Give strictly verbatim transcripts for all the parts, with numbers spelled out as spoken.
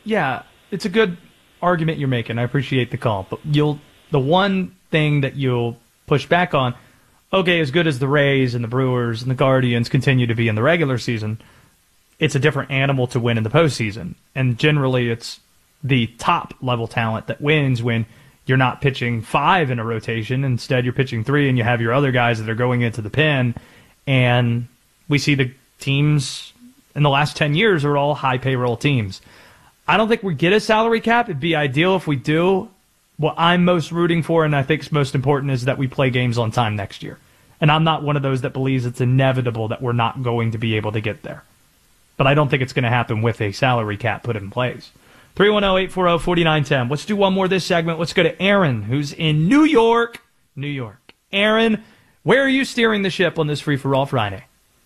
yeah, it's a good argument you're making. I appreciate the call. But you'll the one thing that you'll push back on, okay, as good as the Rays and the Brewers and the Guardians continue to be in the regular season, it's a different animal to win in the postseason. And generally it's the top-level talent that wins when you're not pitching five in a rotation. Instead, you're pitching three, and you have your other guys that are going into the pen. And we see the teams in the last ten years are all high payroll teams. I don't think we get a salary cap. It'd be ideal if we do. What I'm most rooting for, and I think is most important, is that we play games on time next year. And I'm not one of those that believes it's inevitable that we're not going to be able to get there. But I don't think it's going to happen with a salary cap put in place. three one zero, eight four zero, four nine one zero. Let's do one more this segment. Let's go to Aaron, who's in New York. New York. Aaron, where are you steering the ship on this Free-for-All Friday?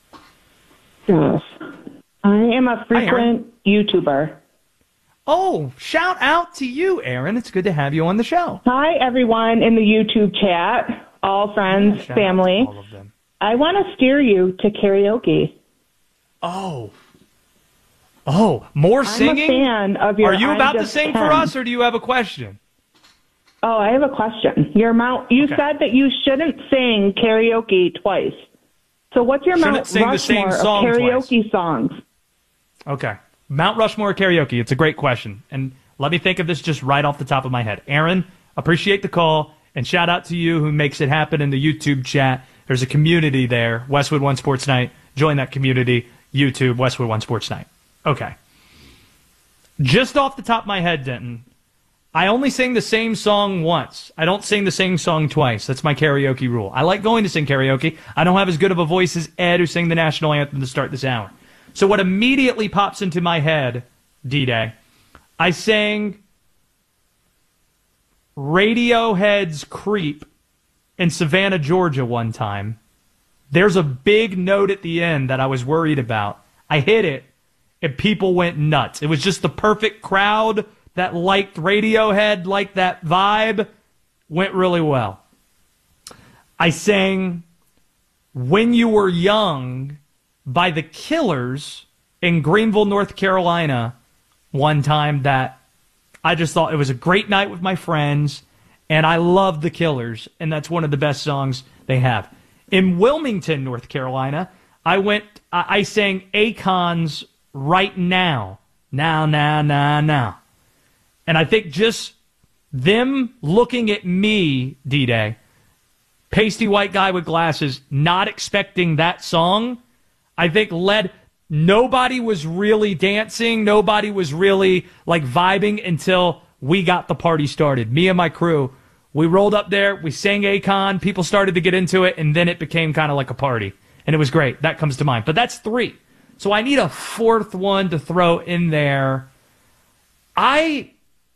Yes. I am a frequent Hi, YouTuber. Oh, shout out to you, Aaron. It's good to have you on the show. Hi, everyone in the YouTube chat, all friends, yeah, family. All of them. I want to steer you to karaoke. Oh. Oh, more singing? I'm a fan of your Are you I'm about to Just sing ten. for us, or do you have a question? Oh, I have a question. Your Mount. You okay. said that you shouldn't sing karaoke twice. So what's your shouldn't Mount sing Rushmore the same song of karaoke twice. songs? Okay. Mount Rushmore karaoke. It's a great question. And let me think of this just right off the top of my head. Aaron, appreciate the call, and shout out to you who makes it happen in the YouTube chat. There's a community there, Westwood One Sports Night. Join that community, YouTube, Westwood One Sports Night. Okay. Just off the top of my head, Denton, I only sing the same song once. I don't sing the same song twice. That's my karaoke rule. I like going to sing karaoke. I don't have as good of a voice as Ed, who sang the national anthem to start this hour. So what immediately pops into my head, D-Day, I sang Radiohead's Creep in Savannah, Georgia one time. There's a big note at the end that I was worried about. I hit it, and people went nuts. It was just the perfect crowd that liked Radiohead, liked that vibe. Went really well. I sang When You Were Young by The Killers in Greenville, North Carolina one time that I just thought it was a great night with my friends, and I love The Killers, and that's one of the best songs they have. In Wilmington, North Carolina, I went, I, I sang Akon's Right Now. Now, now, now, now. And I think just them looking at me, D-Day, pasty white guy with glasses, not expecting that song, I think led, nobody was really dancing, nobody was really like vibing until we got the party started. Me and my crew, we rolled up there, we sang Akon, people started to get into it, and then it became kind of like a party. And it was great. That comes to mind. But that's three. So I need a fourth one to throw in there. I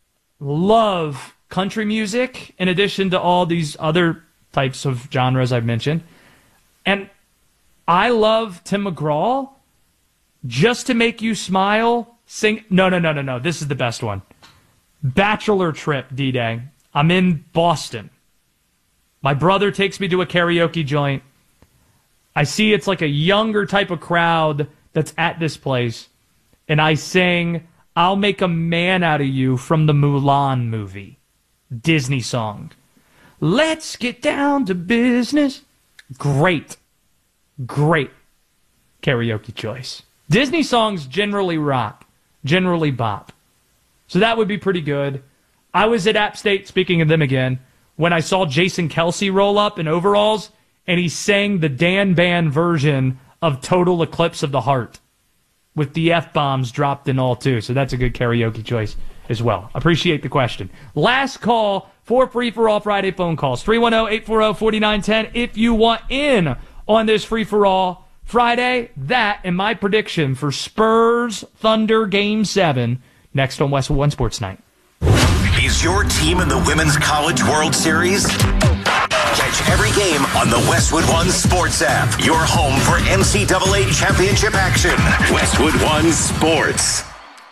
love country music in addition to all these other types of genres I've mentioned. And I love Tim McGraw. Just to Make You Smile, sing. No, no, no, no, no. This is the best one. Bachelor Trip, D-Day. I'm in Boston. My brother takes me to a karaoke joint. I see it's like a younger type of crowd that's at this place. And I sing I'll Make a Man Out of You from the Mulan movie. Disney song. Let's get down to business. Great. Great karaoke choice. Disney songs generally rock, generally bop. So that would be pretty good. I was at App State, speaking of them again, when I saw Jason Kelce roll up in overalls, and he sang the Dan Band version of Total Eclipse of the Heart with the F-bombs dropped in all, too. So that's a good karaoke choice as well. Appreciate the question. Last call for Free-for-All Friday phone calls. three one zero, eight four zero, four nine one zero if you want in on this Free-for-All Friday. That and my prediction for Spurs Thunder Game seven next on Westwood One Sports Night. Is your team in the Women's College World Series? Catch every game on the Westwood One Sports app. Your home for N C double A championship action. Westwood One Sports.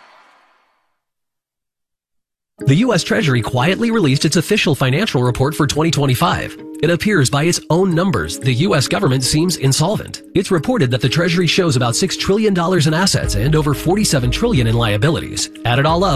The U S Treasury quietly released its official financial report for twenty twenty-five. It appears by its own numbers, the U S government seems insolvent. It's reported that the Treasury shows about six trillion dollars in assets and over forty-seven trillion dollars in liabilities. Add it all up,